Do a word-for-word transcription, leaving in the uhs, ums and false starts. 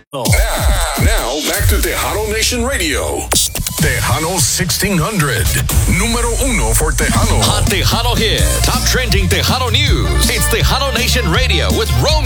Now, now back to Tejano Nation Radio. Tejano sixteen hundred. Número uno for Tejano. Hot Tejano hit. Top trending Tejano news. It's Tejano Nation Radio with Romy.